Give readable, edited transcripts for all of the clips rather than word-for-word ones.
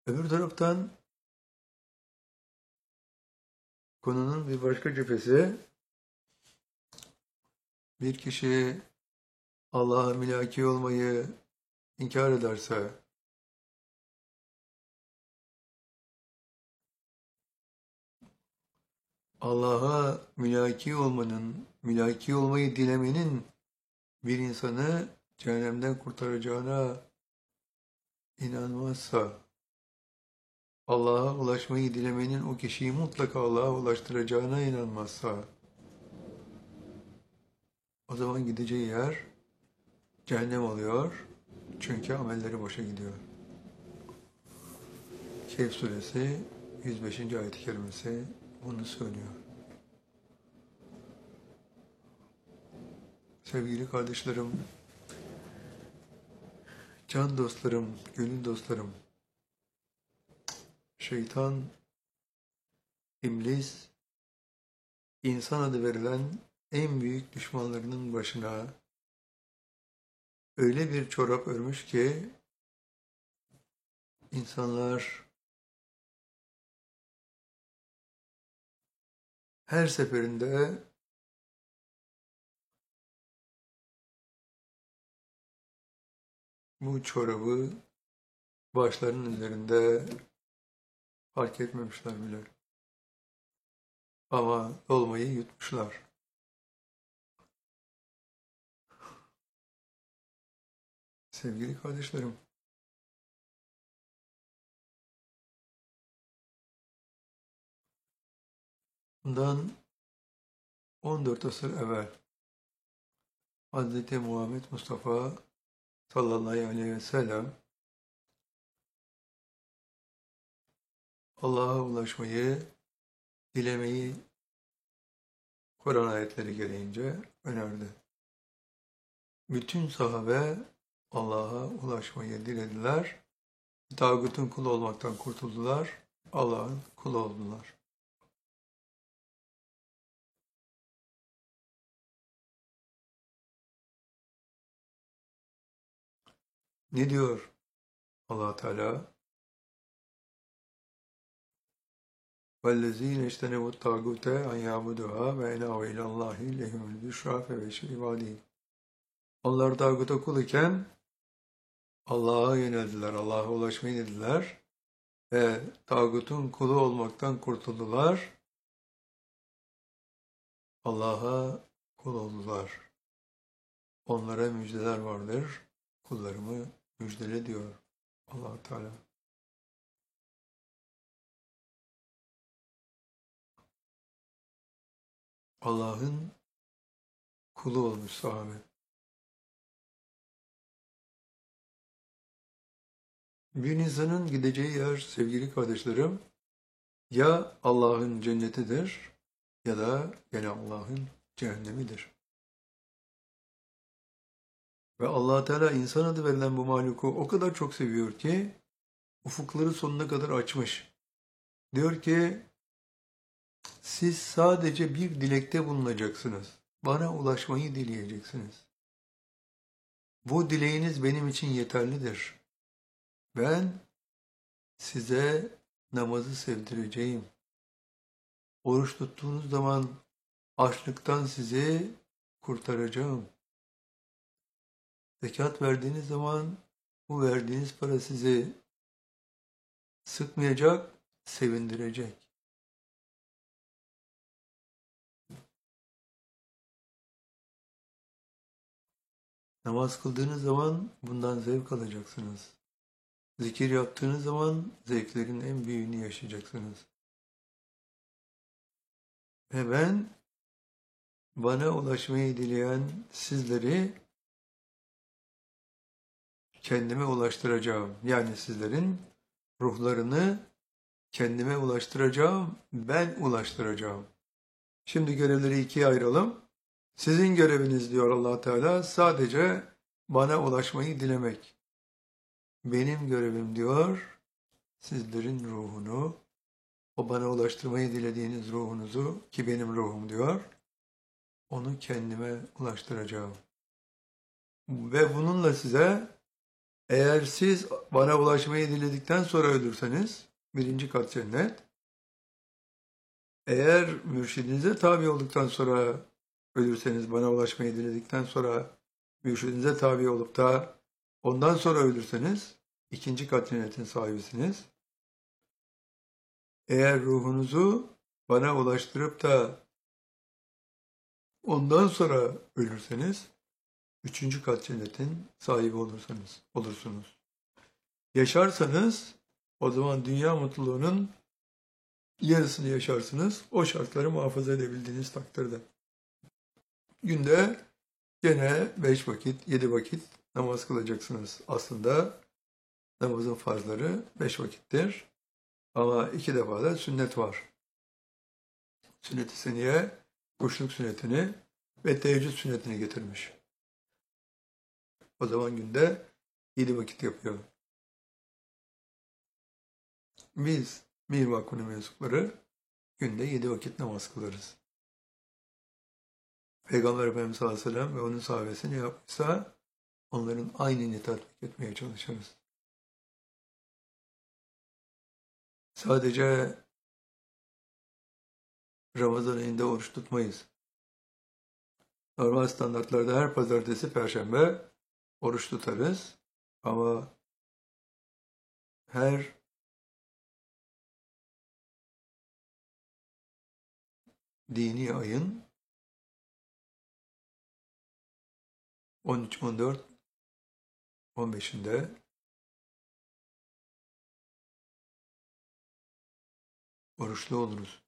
Öbür taraftan konunun bir başka cephesi, bir kişi Allah'a mülaki olmayı inkar ederse, Allah'a mülaki olmayı dilemenin bir insanı cehennemden kurtaracağına inanmazsa, Allah'a ulaşmayı dilemenin o kişiyi mutlaka Allah'a ulaştıracağına inanmazsa, o zaman gideceği yer cehennem oluyor. Çünkü amelleri boşa gidiyor. Kehf suresi 105. ayet-i kerimesi bunu söylüyor. Sevgili kardeşlerim, can dostlarım, gönül dostlarım, şeytan, iblis, insan adı verilen en büyük düşmanlarının başına öyle bir çorap örmüş ki insanlar her seferinde bu çorabı başlarının üzerinde fark etmemişler bile. Ama dolmayı yutmuşlar. Sevgili kardeşlerim, bundan 14 asır evvel Hz. Muhammed Mustafa sallallahu aleyhi ve sellem Allah'a ulaşmayı, dilemeyi Kur'an ayetleri gereğince önerdi. Bütün sahabe Allah'a ulaşmayı dilediler. Tağutun kulu olmaktan kurtuldular. Allah'ın kulu oldular. Ne diyor Allah Teala? وَالَّذ۪ينَ اجْتَنَبُوا الطَّاغُوتَ اَنْ يَعْبُدُهَا وَاَنَاوَ اِلَى اللّٰهِ لَهُمُ الْبُشْرَى فَبَشِّرْ عِبَادِهِ. Onlar tağuta kul iken Allah'a yöneldiler, Allah'a ulaşmayı dediler ve tağutun kulu olmaktan kurtuldular. Allah'a kul oldular. Onlara müjdeler vardır. Kullarımı müjdele diyor Allah Teala. Allah'ın kulu olmuş sahabe. Bir insanın gideceği yer sevgili kardeşlerim ya Allah'ın cennetidir ya da gene Allah'ın cehennemidir. Ve Allah Teala insan adı verilen bu mahluku o kadar çok seviyor ki ufukları sonuna kadar açmış. Diyor ki siz sadece bir dilekte bulunacaksınız. Bana ulaşmayı dileyeceksiniz. Bu dileğiniz benim için yeterlidir. Ben size namazı sevdireceğim. Oruç tuttuğunuz zaman açlıktan sizi kurtaracağım. Zekat verdiğiniz zaman bu verdiğiniz para sizi sıkmayacak, sevindirecek. Namaz kıldığınız zaman bundan zevk alacaksınız. Zikir yaptığınız zaman zevklerin en büyüğünü yaşayacaksınız. Ve ben bana ulaşmayı dileyen sizleri kendime ulaştıracağım. Yani sizlerin ruhlarını kendime ulaştıracağım, ben ulaştıracağım. Şimdi görevleri ikiye ayıralım. Sizin göreviniz diyor Allah Teala sadece bana ulaşmayı dilemek. Benim görevim diyor sizlerin ruhunu, o bana ulaştırmayı dilediğiniz ruhunuzu ki benim ruhum diyor, onu kendime ulaştıracağım. Ve bununla size Eğer siz bana ulaşmayı diledikten sonra ölürseniz, birinci kat cennet. Eğer mürşidinize tabi olduktan sonra ölürseniz, bana ulaşmayı diledikten sonra mürşidinize tabi olup da ondan sonra ölürseniz, ikinci kat cennetin sahibisiniz. Eğer ruhunuzu bana ulaştırıp da ondan sonra ölürseniz, üçüncü kat cennetin sahibi olursunuz. Yaşarsanız, o zaman dünya mutluluğunun yarısını yaşarsınız. O şartları muhafaza edebildiğiniz takdirde. Günde gene 5 vakit, 7 vakit namaz kılacaksınız. Aslında namazın farzları 5 vakittir. Ama 2 defa da sünnet var. Sünnet-i seniye, kuşluk sünnetini ve teheccüd sünnetini getirmiş. O zaman günde 7 vakit yapıyor. Biz Mir Vakfı'nın mensupları günde 7 vakit namaz kılarız. Peygamber Efendimiz sallallahu aleyhi ve sellem ve onun sahabesi ne yapmışsa onların aynını tatbik etmeye çalışırız. Sadece Ramazan ayında oruç tutmayız. Normal standartlarda her pazartesi, perşembe oruç tutarız. Ama her dini ayın 13, 14, 15'inde oruçlu oluruz.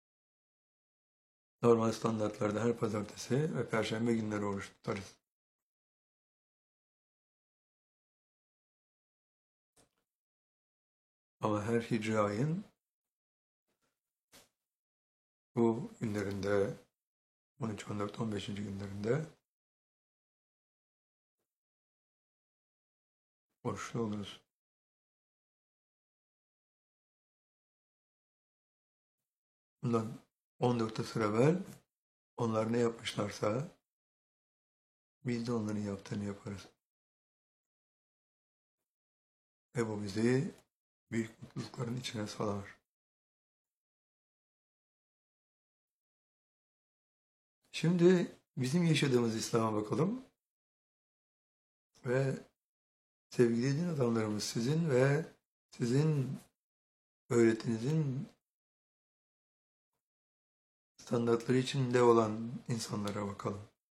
Normal standartlarda her pazartesi ve perşembe günleri oruç tutarız. Ama her hicri ayın bu günlerinde 13, 14, 15. günlerinde oruçlu oluruz. Bundan 14 asır evvel onlar ne yapmışlarsa biz de onların yaptığını yaparız. Ve bu bizi büyük mutlulukların içine salar. Şimdi bizim yaşadığımız İslam'a bakalım. Ve sevgili din adamlarımız, sizin ve sizin öğretinizin standartları içinde olan insanlara bakalım.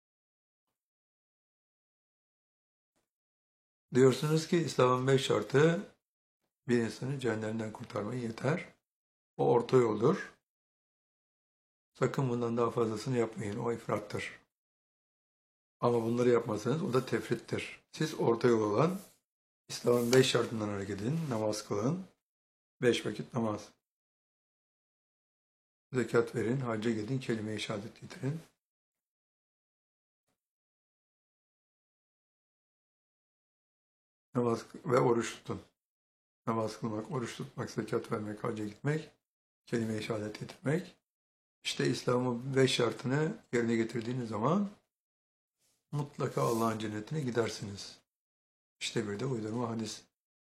Diyorsunuz ki İslam'ın 5 şartı bir insanı cehennemden kurtarmayı yeter. O orta yoldur. Sakın bundan daha fazlasını yapmayın. O ifrattır. Ama bunları yapmazsanız o da tefrittir. Siz orta yol olan İslam'ın 5 şartından hareket edin. Namaz kılın. 5 vakit namaz. Zekat verin. Hacca gidin. Kelime-i şehadet getirin. Namaz ve oruç tutun. Namaz kılmak, oruç tutmak, zekat vermek, hacca gitmek, kelime-i şehadet getirmek. İşte İslam'ın 5 şartını yerine getirdiğiniz zaman mutlaka Allah'ın cennetine gidersiniz. İşte bir de uydurma hadis.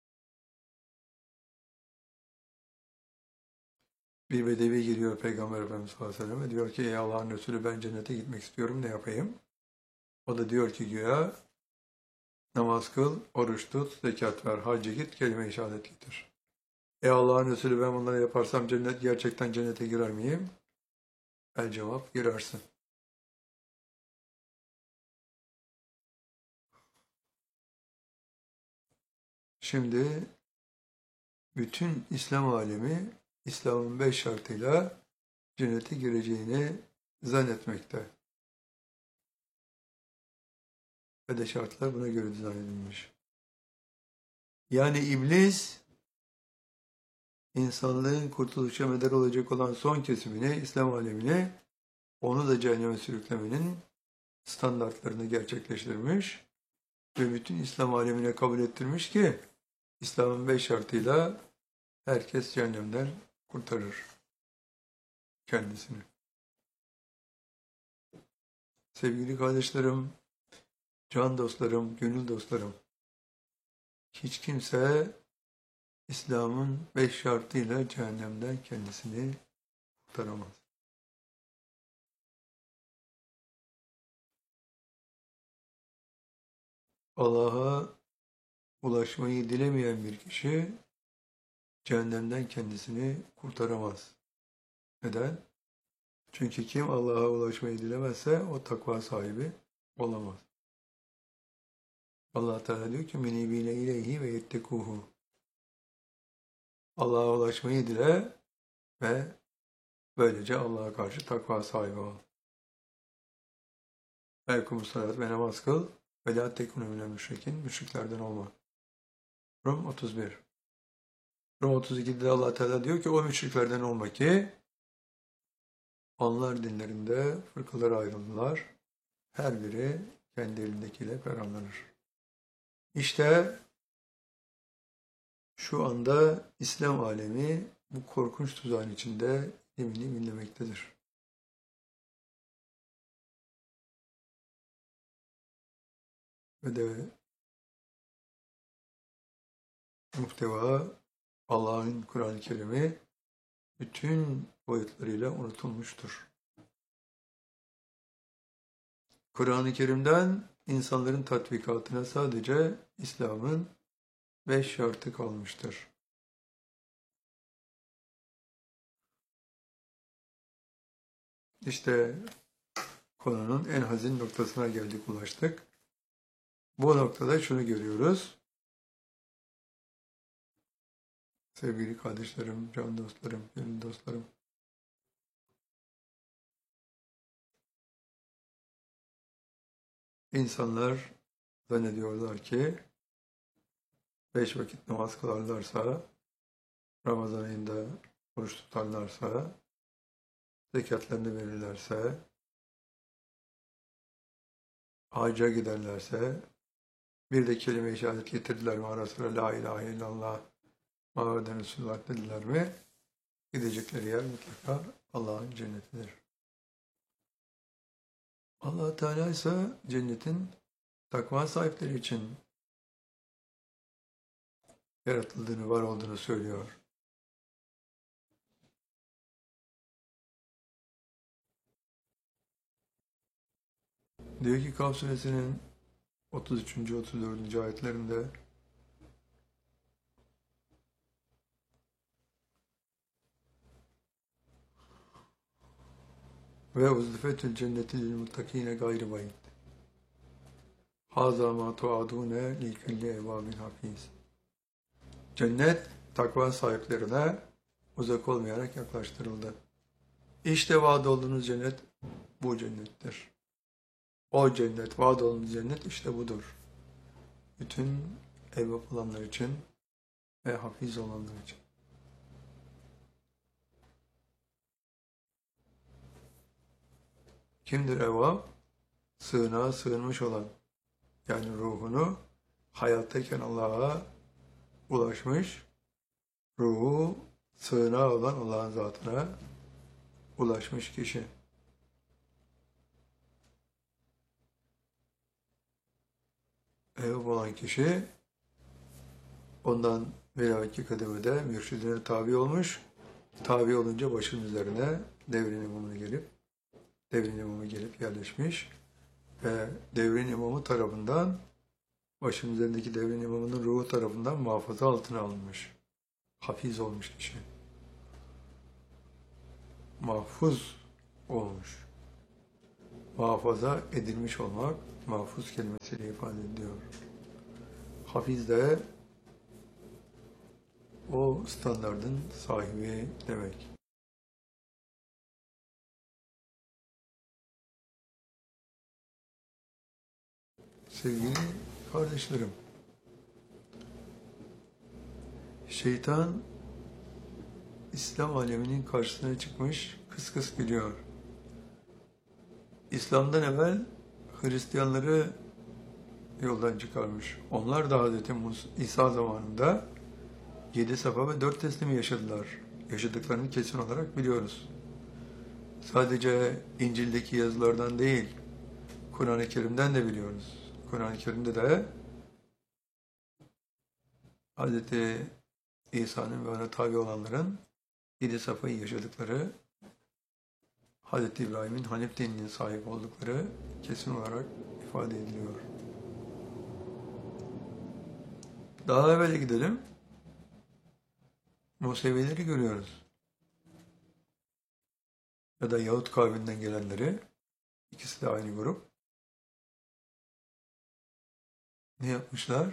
Bir bedevi giriyor Peygamber Efendimiz sallallahu aleyhi ve sellem ve diyor ki ey Allah'ın Resulü ben cennete gitmek istiyorum ne yapayım? O da diyor ki güya namaz kıl, oruç tut, zekat ver, hacca git, kelime-i şehadet getir. Ey Allah'ın Resulü ben bunları yaparsam gerçekten cennete girer miyim? El cevap girersin. Şimdi bütün İslam alemi İslam'ın 5 şartıyla cennete gireceğini zannetmekte. Ve de şartlar buna göre dizayn edilmiş. Yani iblis insanlığın kurtuluşa medar olacak olan son kesimine, İslam alemine onu da cehenneme sürüklemenin standartlarını gerçekleştirmiş ve bütün İslam alemine kabul ettirmiş ki İslam'ın 5 şartıyla herkes cehennemden kurtarır kendisini. Sevgili kardeşlerim, can dostlarım, gönül dostlarım, Hiç kimse İslam'ın 5 şartıyla cehennemden kendisini kurtaramaz. Allah'a ulaşmayı dilemeyen bir kişi cehennemden kendisini kurtaramaz. Neden? Çünkü kim Allah'a ulaşmayı dilemezse o takva sahibi olamaz. Allah Teala diyor ki menibine ileyhi ve yettekuhu. Allah'a ulaşmayı dile ve böylece Allah'a karşı takva sahibi ol. Erkumus salat ve namaz kıl ve la tekunu minel müşrikin. Müşriklerden olma. Rum 31. Rum 32'de Allah Teala diyor ki o müşriklerden olma ki onlar dinlerinde fırkalara ayrıldılar. Her biri kendi elindekiyle ferahlanır. İşte şu anda İslam alemi bu korkunç tuzağın içinde yemini dinlemektedir. Ve de muhteva Allah'ın Kur'an-ı Kerim'i bütün boyutlarıyla unutulmuştur. Kur'an-ı Kerim'den insanların tatbikatına sadece İslam'ın 5 şartı kalmıştır. İşte konunun en hazin noktasına geldik, ulaştık. Bu noktada şunu görüyoruz. Sevgili kardeşlerim, can dostlarım, gönül dostlarım. İnsanlar zannediyorlar ki 5 vakit namaz kılarlarsa, Ramazan ayında oruç tutarlarsa, zekatlarını verirlerse, hacca giderlerse, bir de kelime-i şehadet getirdiler mi arasında la ilahe illallah Muhammeden Resulullah dediler mi, gidecekleri yer mutlaka Allah'ın cennetidir. Allah Teala ise cennetin takva sahipleri için yaratıldığını, var olduğunu söylüyor. Diyor ki Kaf suresinin 33. 34. ayetlerinde ve uzlifetül cenneti lil muttakine gayri bayit. Haza ma tuadune li kulli evabin hafiz. Cennet takva sahiplerine uzak olmayarak yaklaştırıldı. İşte vaad olduğunuz cennet bu cennettir. O cennet, vaad olduğunuz cennet işte budur. Bütün evvap olanlar için ve hafiz olanlar için. Kimdir evvap? Sığınağa sığınmış olan, yani ruhunu hayattayken Allah'a ulaşmış, ruhu sığınağı olan Allah'ın zatına ulaşmış kişi. Evvap olan kişi ondan bir evvelki kademede mürşidine tabi olmuş, tabi olunca başının üzerine devrin imamı gelip yerleşmiş ve devrin imamı tarafından, başının üzerindeki devrin imamının ruhu tarafından muhafaza altına alınmış. Hafiz olmuş kişi. Mahfuz olmuş. Muhafaza edilmiş olmak, mahfuz kelimesiyle ifade ediyor. Hafiz de o standardın sahibi demek. Sevgili kardeşlerim, şeytan İslam aleminin karşısına çıkmış, kıs kıs gülüyor. İslam'dan evvel Hristiyanları yoldan çıkarmış. Onlar da Hz. İsa zamanında 7 safa ve 4 teslimi yaşadılar. Yaşadıklarını kesin olarak biliyoruz. Sadece İncil'deki yazılardan değil, Kur'an-ı Kerim'den de biliyoruz. Kur'an-ı Kerim'de de Hazreti İsa'nın ve ona tabi olanların 7 safhayı yaşadıkları, Hazreti İbrahim'in Hanif dininin sahip oldukları kesin olarak ifade ediliyor. Daha evvel gidelim. Musevileri görüyoruz. Ya da Yahut kavminden gelenleri, ikisi de aynı grup. Ne yapmışlar?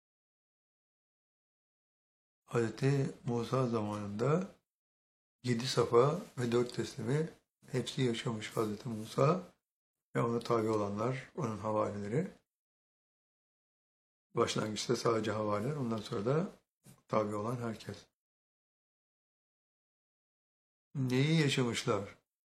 Hazreti Musa zamanında 7 safa ve 4 teslimi hepsi yaşamış Hazreti Musa ve ona tabi olanlar, onun havarileri. Başlangıçta sadece havariler, ondan sonra da tabi olan herkes. Neyi yaşamışlar?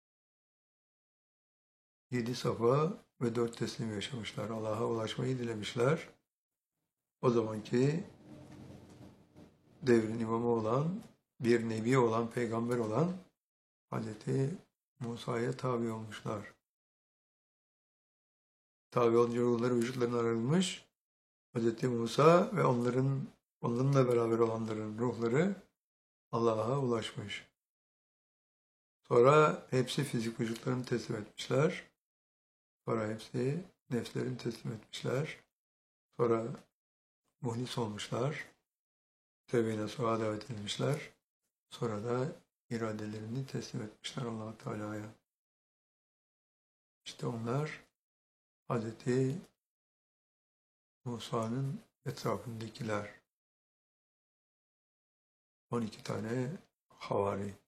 7 safa ve 4 teslim yaşamışlar. Allah'a ulaşmayı dilemişler. O zamanki devrin imamı olan, bir nebi olan, peygamber olan Hazreti Musa'ya tabi olmuşlar. Tabi olunca ruhları vücutlarına ayrılmış. Hazreti Musa ve onunla beraber olanların ruhları Allah'a ulaşmış. Sonra hepsi fizik vücutlarını teslim etmişler. Sonra hepsi nefslerini teslim etmişler. Sonra muhlis olmuşlar. Tevbe-i nasuha davet edilmişler. Sonra da iradelerini teslim etmişler Allah-u Teala'ya. İşte onlar Hazreti Musa'nın etrafındakiler. 12 tane havari.